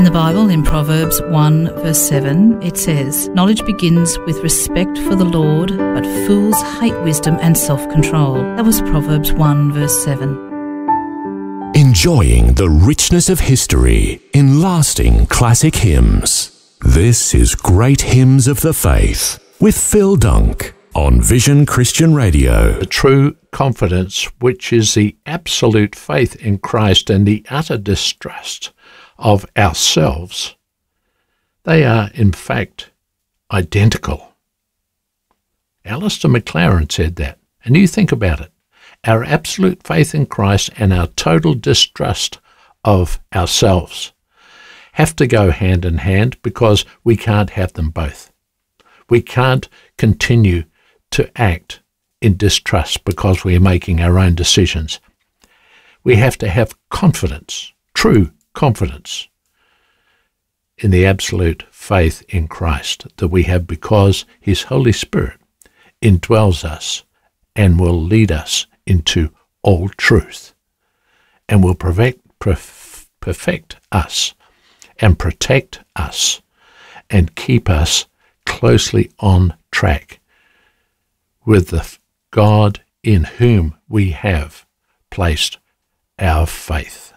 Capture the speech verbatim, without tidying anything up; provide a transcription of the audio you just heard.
In the Bible, in Proverbs one verse seven, it says, "Knowledge begins with respect for the Lord, but fools hate wisdom and self-control." That was Proverbs one verse seven. Enjoying the richness of history in lasting classic hymns. This is Great Hymns of the Faith with Phil Dunk on Vision Christian Radio. The true confidence, which is the absolute faith in Christ and the utter distrust of ourselves, they are in fact identical. Alistair McLaren said that, and you think about it. Our absolute faith in Christ and our total distrust of ourselves have to go hand in hand, because we can't have them both. We can't continue to act in distrust because we are making our own decisions. We have to have confidence, true confidence, in the absolute faith in Christ that we have, because His Holy Spirit indwells us and will lead us into all truth and will perfect, perf- perfect us and protect us and keep us closely on track with the God in whom we have placed our faith.